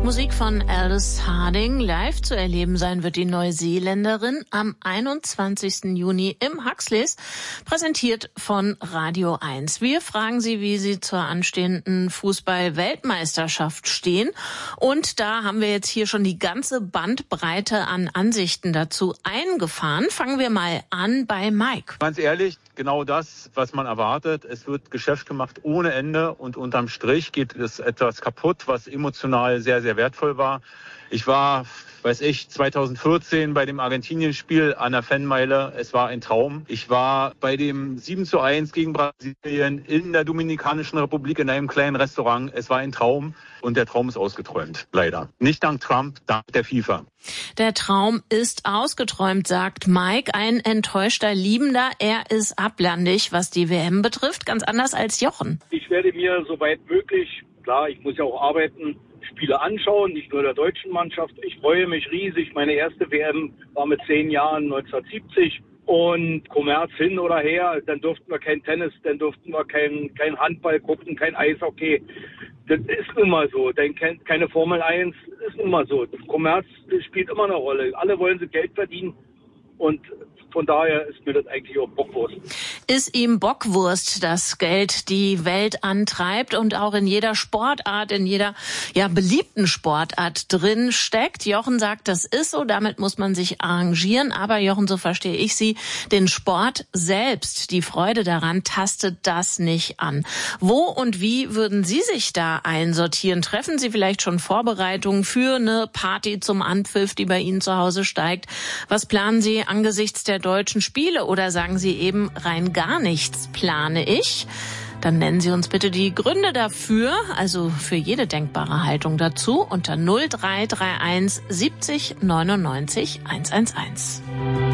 Musik von Alice Harding. Live zu erleben sein wird die Neuseeländerin am 21. Juni im Huxleys, präsentiert von Radio 1. Wir fragen Sie, wie Sie zur anstehenden Fußball-Weltmeisterschaft stehen. Und da haben wir jetzt hier schon die ganze Bandbreite an Ansichten dazu eingefahren. Fangen wir mal an bei Mike. Ganz ehrlich, genau das, was man erwartet. Es wird Geschäft gemacht ohne Ende und unterm Strich geht es etwas kaputt, was emotional sehr, sehr wertvoll war. Ich war, 2014 bei dem Argentinien-Spiel an der Fanmeile. Es war ein Traum. Ich war bei dem 7:1 gegen Brasilien in der Dominikanischen Republik in einem kleinen Restaurant. Es war ein Traum und der Traum ist ausgeträumt, leider. Nicht dank Trump, dank der FIFA. Der Traum ist ausgeträumt, sagt Mike, ein enttäuschter Liebender. Er ist ablandig, was die WM betrifft, ganz anders als Jochen. Ich werde mir soweit möglich, klar, ich muss ja auch arbeiten, Spiele anschauen, nicht nur der deutschen Mannschaft. Ich freue mich riesig. Meine erste WM war mit 10 Jahren 1970. Und Kommerz hin oder her, dann durften wir kein Tennis, dann durften wir kein Handball gucken, kein Eishockey. Das ist nun mal so. Denn keine Formel 1 ist nun mal so. Kommerz spielt immer eine Rolle. Alle wollen sie Geld verdienen. Und von daher ist mir das eigentlich auch Bockwurst. Ist ihm Bockwurst, das Geld die Welt antreibt und auch in jeder Sportart, in jeder beliebten Sportart drin steckt. Jochen sagt, das ist so, damit muss man sich arrangieren. Aber Jochen, so verstehe ich Sie, den Sport selbst, die Freude daran, tastet das nicht an. Wo und wie würden Sie sich da einsortieren? Treffen Sie vielleicht schon Vorbereitungen für eine Party zum Anpfiff, die bei Ihnen zu Hause steigt? Was planen Sie angesichts der deutschen Spiele oder sagen Sie eben rein gar nichts plane ich? Dann nennen Sie uns bitte die Gründe dafür, also für jede denkbare Haltung dazu unter 0331 70 99 111.